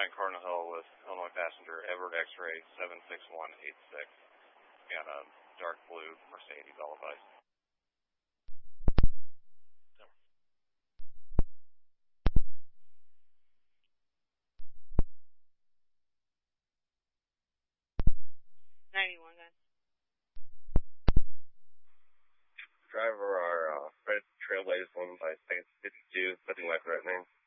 Cardinal Hill with Illinois passenger Edward X-ray 76186. Got a dark blue Mercedes Elevate. Driver are Red Trailblaze 1 by 52, nothing like threatening.